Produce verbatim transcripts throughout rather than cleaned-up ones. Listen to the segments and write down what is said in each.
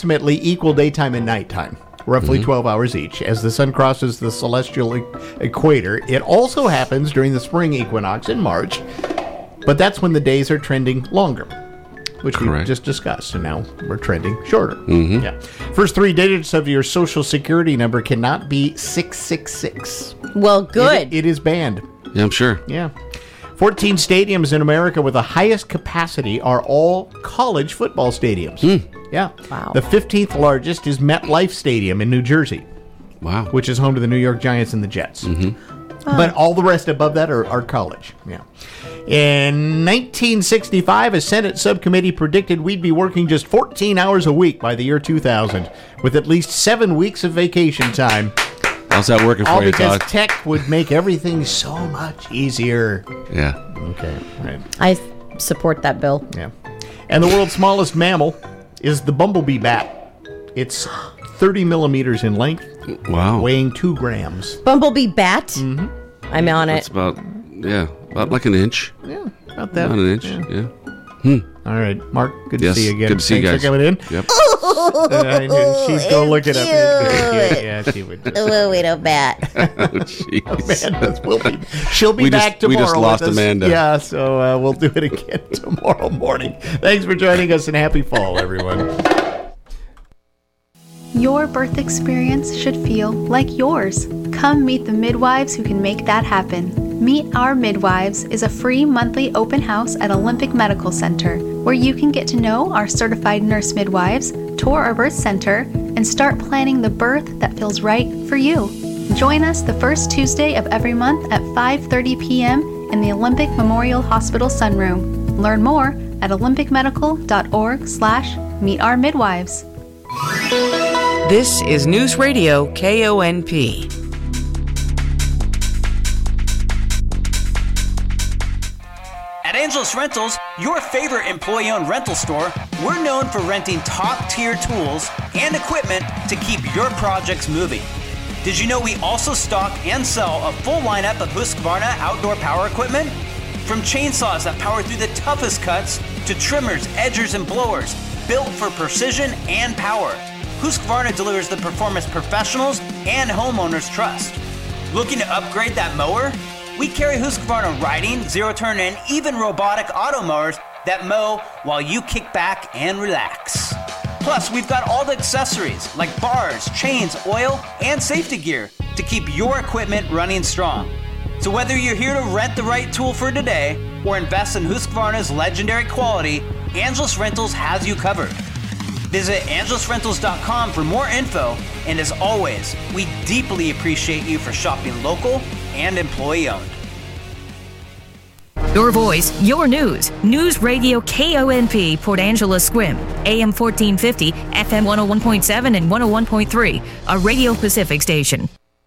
approximately equal daytime and nighttime, roughly mm-hmm. twelve hours each, as the sun crosses the celestial e- equator. It also happens during the spring equinox in March, but that's when the days are trending longer, which Correct. we just discussed, and now we're trending shorter. Mm-hmm. Yeah. First three digits of your social security number cannot be six six six. Well, good. It, it is banned. Yeah, I'm sure. Yeah. fourteen stadiums in America with the highest capacity are all college football stadiums. Mm. Yeah. Wow. The fifteenth largest is MetLife Stadium in New Jersey. Wow. Which is home to the New York Giants and the Jets. Mm-hmm. Oh. But all the rest above that are, are college. Yeah. In nineteen sixty-five, a Senate subcommittee predicted we'd be working just fourteen hours a week by the year two thousand, with at least seven weeks of vacation time. How's that working for all you, because Todd? tech would make everything so much easier. Yeah. Okay. Right. I support that bill. Yeah. And the world's smallest mammal is the bumblebee bat. It's thirty millimeters in length, Wow. weighing two grams. Bumblebee bat? Mm-hmm. I'm on That's it. about, yeah, about like an inch. Yeah, about that. About an inch, Yeah. yeah. All right, Mark, good Yes, to see you again. good to see you Thanks guys. for coming in. Yep. Uh, I knew she'd go look it up. cute. Yeah, she would. Just, Oh, wait, a bat. Oh, jeez. Amanda will be. She'll be We just- back tomorrow. we just lost with us. Amanda. Yeah, so uh, we'll do it again tomorrow morning. Thanks for joining us, and happy fall, everyone. Your birth experience should feel like yours. Come meet the midwives who can make that happen. Meet Our Midwives is a free monthly open house at Olympic Medical Center, where you can get to know our certified nurse midwives, tour our birth center, and start planning the birth that feels right for you. Join us the first Tuesday of every month at five thirty p.m. in the Olympic Memorial Hospital Sunroom. Learn more at olympicmedical.org slash meet our midwives. This is News Radio K O N P. At Angelus Rentals, your favorite employee-owned rental store, we're known for renting top-tier tools and equipment to keep your projects moving. Did you know we also stock and sell a full lineup of Husqvarna outdoor power equipment? From chainsaws that power through the toughest cuts to trimmers, edgers, and blowers, built for precision and power, Husqvarna delivers the performance professionals and homeowners trust. Looking to upgrade that mower? We carry Husqvarna riding, zero-turn, and even robotic auto mowers that mow while you kick back and relax. Plus, we've got all the accessories like bars, chains, oil, and safety gear to keep your equipment running strong. So whether you're here to rent the right tool for today or invest in Husqvarna's legendary quality, Angelus Rentals has you covered. Visit angelus rentals dot com for more info, and as always, we deeply appreciate you for shopping local and employee-owned. Your voice, your news. News Radio K O N P, Port Angeles Squim, A M fourteen fifty, F M one oh one point seven and one oh one point three, a Radio Pacific station.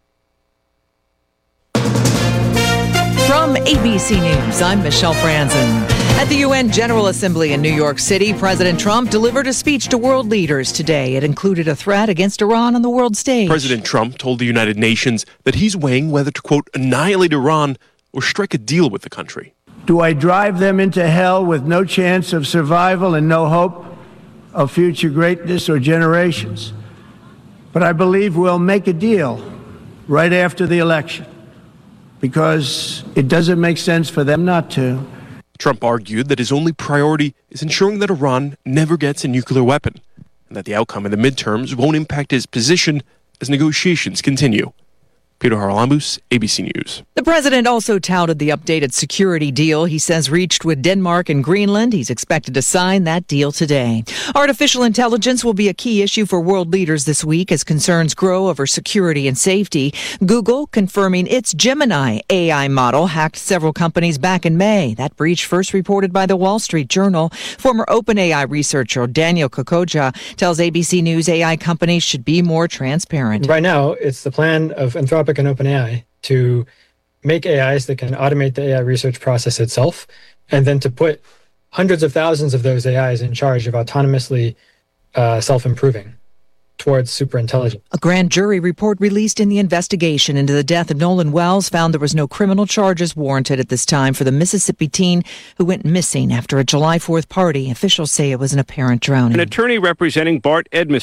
From A B C News, I'm Michelle Franzen. At the U N General Assembly in New York City, President Trump delivered a speech to world leaders today. It included a threat against Iran on the world stage. President Trump told the United Nations that he's weighing whether to, quote, annihilate Iran or strike a deal with the country. Do I drive them into hell with no chance of survival and no hope of future greatness or generations? But I believe we'll make a deal right after the election, because it doesn't make sense for them not to. Trump argued that his only priority is ensuring that Iran never gets a nuclear weapon, and that the outcome of the midterms won't impact his position as negotiations continue. Peter Haralambous, A B C News. The president also touted the updated security deal he says reached with Denmark and Greenland. He's expected to sign that deal today. Artificial intelligence will be a key issue for world leaders this week as concerns grow over security and safety. Google confirming its Gemini A I model hacked several companies back in May. That breach first reported by the Wall Street Journal. Former OpenAI researcher Daniel Kokoja tells A B C News A I companies should be more transparent. Right now, it's the plan of Anthropic and OpenAI to make A Is that can automate the A I research process itself, and then to put hundreds of thousands of those A Is in charge of autonomously uh, self-improving towards superintelligence. A grand jury report released in the investigation into the death of Nolan Wells found there was no criminal charges warranted at this time for the Mississippi teen who went missing after a July fourth party. Officials say it was an apparent drowning. An attorney representing Bart Edmiston